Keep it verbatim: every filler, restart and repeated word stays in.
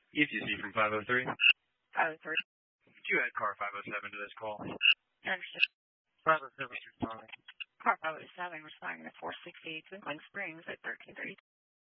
E T C from five oh three. five oh three. Did you add car five oh seven to this call? Understood. five oh seven responding. Car five oh seven responding to four sixty Twinkling Springs at thirteen thirty.